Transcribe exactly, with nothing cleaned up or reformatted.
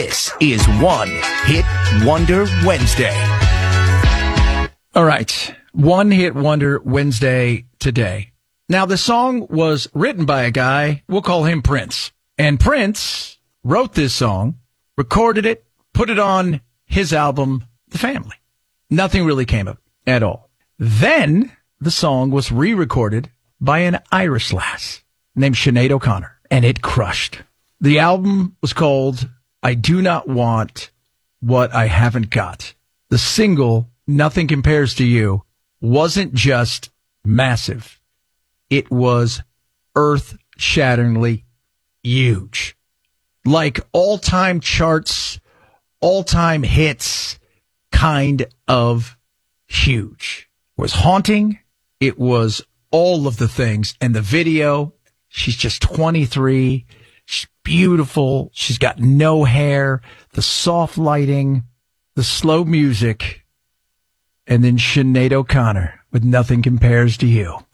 This is One Hit Wonder Wednesday. All right. One Hit Wonder Wednesday today. Now, the song was written by a guy, we'll call him Prince. And Prince wrote this song, recorded it, put it on his album, The Family. Nothing really came of it at all. Then the song was re-recorded by an Irish lass named Sinead O'Connor, and it crushed. The album was called I Do Not Want What I Haven't Got. The single, Nothing Compares to You, wasn't just massive. It was earth-shatteringly huge. Like all-time charts, all-time hits, kind of huge. It was haunting. It was all of the things. And the video, she's just twenty-three. She's beautiful. She's got no hair, the soft lighting, the slow music, and then Sinead O'Connor with Nothing Compares to You.